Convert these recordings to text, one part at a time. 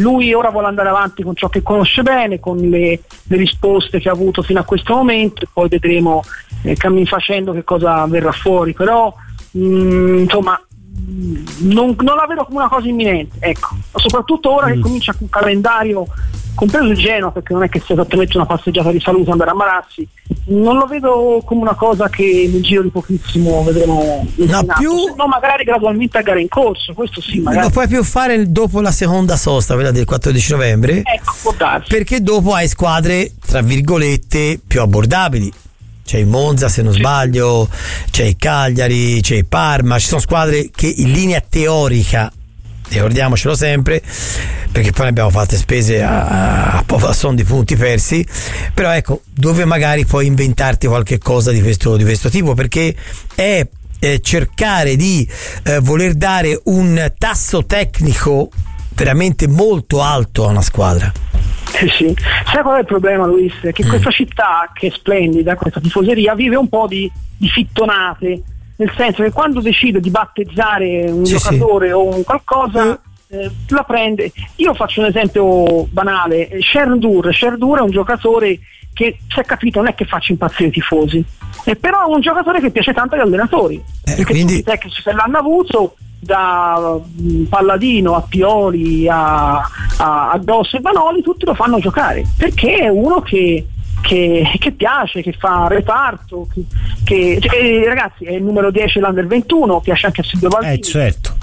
lui ora vuole andare avanti con ciò che conosce bene, con le risposte che ha avuto fino a questo momento, e poi vedremo cammin facendo che cosa verrà fuori, però insomma non la vedo come una cosa imminente, ecco, soprattutto ora che comincia un calendario compreso il Genoa, perché non è che sia esattamente una passeggiata di salute andare a ammalarsi, non lo vedo come una cosa che nel giro di pochissimo vedremo no, magari gradualmente a gare in corso, questo sì, magari. Non puoi più fare dopo la seconda sosta, quella del 14 novembre, ecco, può darsi, perché dopo hai squadre tra virgolette più abbordabili. C'è il Monza, se non sbaglio, c'è il Cagliari, c'è il Parma, ci sono squadre che in linea teorica, ricordiamocelo sempre, perché poi ne abbiamo fatte spese a son di punti persi, però ecco, dove magari puoi inventarti qualche cosa di questo tipo, perché è cercare di voler dare un tasso tecnico veramente molto alto a una squadra. Sì. Sai qual è il problema, Luis? Che questa città, che è splendida, questa tifoseria, vive un po' di fittonate, nel senso che quando decide di battezzare un giocatore o un qualcosa la prende. Io faccio un esempio banale: Sherdur è un giocatore che, si è capito, non è che faccia impazzire i tifosi, però è un giocatore che piace tanto agli allenatori, perché quindi tutti i tecnici se l'hanno avuto, da Palladino a Pioli a Grosso e Vanoli, tutti lo fanno giocare perché è uno che piace, che fa reparto, ragazzi, è il numero 10 l'Under 21, piace anche a Silvio Baldini, certo,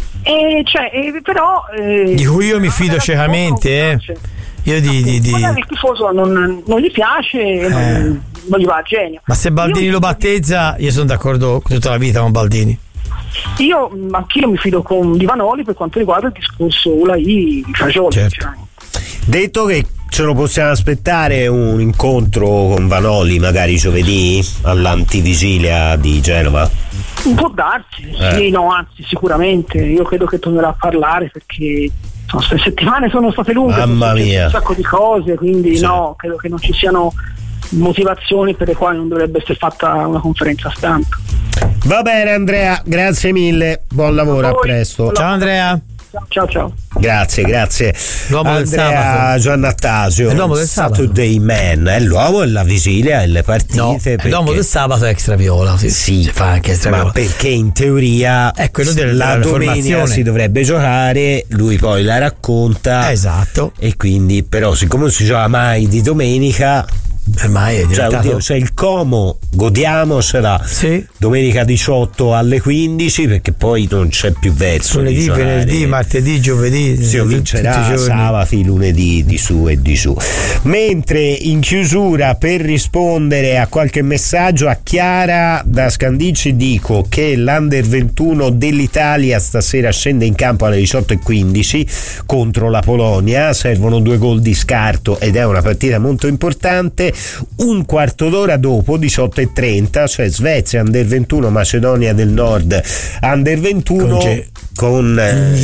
però di cui io mi fido ciecamente, io magari il tifoso non gli piace, non gli va a genio. Ma se Baldini lo battezza, io sono d'accordo tutta la vita con Baldini. Anch'io mi fido di Vanoli per quanto riguarda il discorso Ulai Fagioli, certo. Detto che ce lo possiamo aspettare un incontro con Vanoli magari giovedì all'antivigilia di Genova? Può darsi, sì, no, anzi sicuramente, io credo che tornerà a parlare, perché queste settimane sono state lunghe, mamma mia, un sacco di cose, quindi no, credo che non ci siano motivazioni per le quali non dovrebbe essere fatta una conferenza stampa. Va bene Andrea, grazie mille, buon lavoro, a presto. Ciao Andrea. Ciao. Grazie. L'uomo Andrea del Giannattasio, è l'uomo del Saturday Man, è l'uomo della vigilia e le partite. No, perché... l'uomo del sabato è extraviola, sì, fa anche extraviola. Ma perché in teoria la domenica si dovrebbe giocare, lui poi la racconta. Esatto. E quindi, però, siccome non si gioca mai di domenica, ormai è diventato... c'è il Como, godiamocela, sì. Domenica 18 alle 15, perché poi non c'è più verso. Lunedì, venerdì, martedì, giovedì si comincerà sabati, lunedì di su e di su. Mentre in chiusura, per rispondere a qualche messaggio, a Chiara da Scandicci dico che l'Under 21 dell'Italia stasera scende in campo alle 18:15 contro la Polonia, servono 2 gol di scarto ed è una partita molto importante. Un quarto d'ora dopo, 18:30, cioè Svezia Under 21, Macedonia del Nord Under 21 con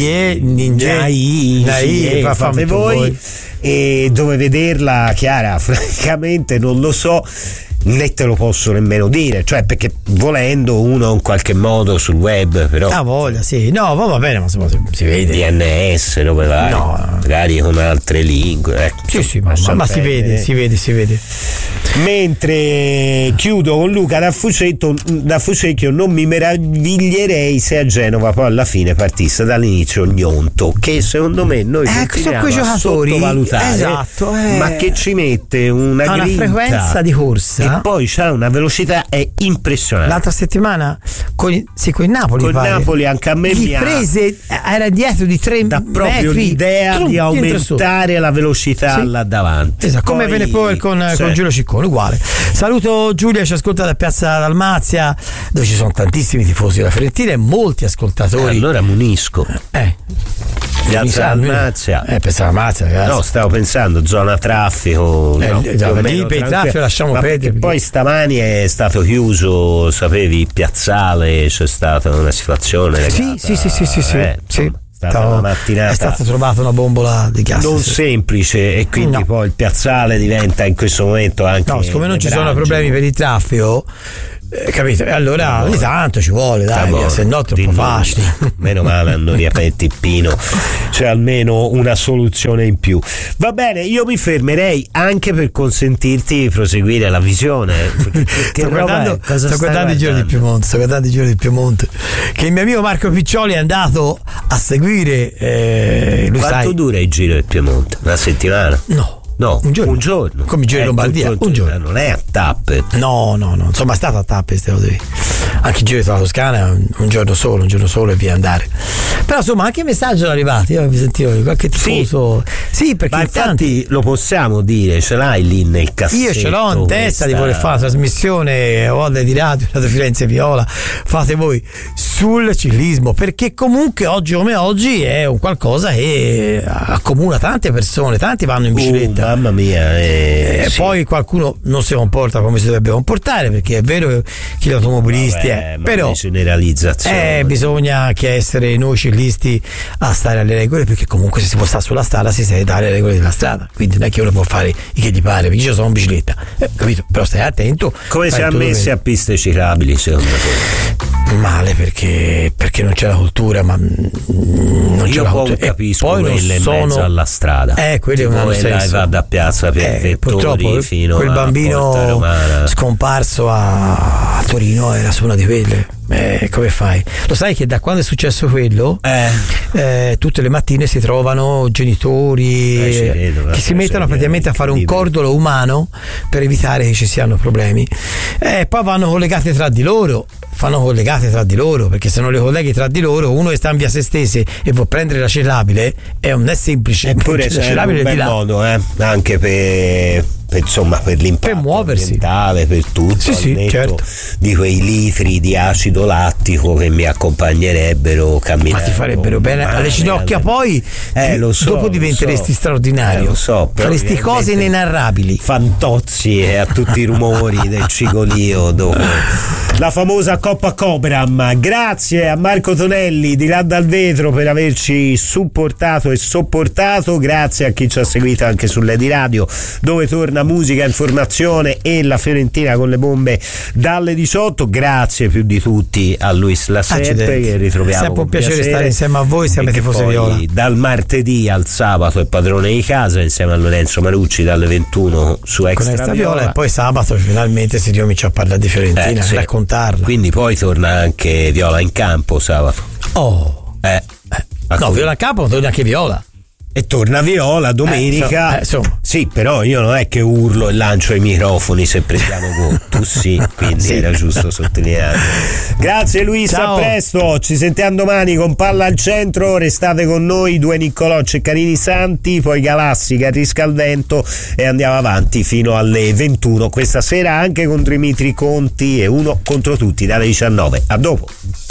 fate voi. E dove vederla, Chiara, francamente non lo so, né te lo posso nemmeno dire, cioè, perché volendo uno in qualche modo sul web, però voglia, sì, no, va bene, ma insomma si vede DNS dove vai, magari con altre lingue, sì, ma si vede. Mentre chiudo con Luca da Fucecchio, non mi meraviglierei se a Genova poi alla fine partisse dall'inizio Gnonto, che secondo me noi continuiamo a sottovalutare, esatto, ma che ci mette una grinta, frequenza di corsa, e poi c'ha una velocità è impressionante. L'altra settimana con il Napoli, con Napoli anche a me mi prese, era dietro di 3 da proprio metri, l'idea di aumentare la velocità là davanti, esatto, come Venepoel con Giro Ciccone, uguale. Saluto Giulia, ci ascolta da Piazza Dalmazia, dove ci sono tantissimi tifosi della Fiorentina e molti ascoltatori. Allora munisco Piazza Dalmazia, Piazza Dalmazia, ragazzi. No, stavo pensando zona traffico, per il traffico lasciamo credere, poi stamani è stato chiuso, sapevi, Piazzale, c'è stata una situazione legata, sì. Una mattinata, è stata trovata una bombola di gas non semplice, e quindi poi il Piazzale diventa in questo momento anche, siccome non ci sono problemi per il traffico, capito? E allora ogni tanto ci vuole, dai, via, se no è troppo facile. Meno male hanno riaperto il Pino, c'è almeno una soluzione in più. Va bene, io mi fermerei anche per consentirti di proseguire la visione. Sto guardando i Giro di Piemonte, che il mio amico Marco Piccioli è andato a seguire. Quanto dura il Giro del Piemonte? Una settimana? No, un giorno. Come il Giro di Lombardia, un giorno. Non è a tappe. No, insomma è stato a tappe queste cose. Anche il Giro della Toscana un giorno solo e via andare. Però insomma anche i messaggi sono arrivati, io vi sentivo qualche tifoso. Sì, perché ma infatti lo possiamo dire, ce l'hai lì nel cassetto. Io ce l'ho in testa di voler fare una trasmissione Onda di radio, Radio Firenze Viola, fate voi, sul ciclismo, perché comunque oggi come oggi è un qualcosa che accomuna tante persone, tanti vanno in bicicletta. Mamma mia, sì. Poi qualcuno non si comporta come si dovrebbe comportare, perché è vero che gli automobilisti però generalizzazione. Bisogna che essere noi ciclisti a stare alle regole, perché comunque se si può stare sulla strada si deve dare le regole della strada, quindi non è che uno può fare che gli pare, perché io sono in bicicletta, capito? Però stai attento. Come si è messi a piste ciclabili secondo te? Male, perché non c'è la cultura, ma non c'è la cultura. Capisco quelle in mezzo alla strada, quelli non va da piazza per vettori fino quel bambino scomparso a Torino era su una di quelle. Come fai? Lo sai che da quando è successo quello tutte le mattine si trovano genitori che si mettono praticamente a fare un cordolo umano per evitare che ci siano problemi, poi vanno collegate tra di loro, perché se non le colleghi tra di loro, uno che sta in via Sestese e può prendere la ciclabile non è semplice, eppure c'è un bel modo anche per l'impatto ambientale, per tutto, certo. Di quei litri di acido lattico che mi accompagnerebbero camminare, ma ti farebbero bene alle ginocchia, poi dopo diventeresti straordinario, faresti cose inenarrabili, fantozzi e a tutti i rumori del cigolio dopo la famosa Coppa Cobram. Grazie a Marco Tonelli di Là dal Vetro per averci supportato e sopportato, grazie a chi ci ha seguito anche sull'Edi Radio, dove torna musica, informazione e la Fiorentina con le bombe dalle 18. Grazie più di tutti a Luis Laseppe, che ritroviamo. È sempre un piacere stare insieme a voi, siamo tifosi viola. Dal martedì al sabato è padrone di casa insieme a Lorenzo Marucci dalle 21 su Extra Viola, e poi sabato finalmente si ricomincia a parlare di Fiorentina, raccontarla. Quindi poi torna anche Viola in campo sabato. No, Viola in campo, ma torna anche Viola. E torna Viola domenica. Sì, però io non è che urlo e lancio i microfoni se prendiamo gol. Tu sì, quindi era giusto sottolineare. Grazie Luis, a presto, ci sentiamo domani con Palla al Centro. Restate con noi, 2 Niccolò Ceccarini Santi, poi Galassi, Carrisca al Vento, e andiamo avanti fino alle 21 questa sera anche con Dimitri Conti e Uno contro tutti dalle 19. A dopo.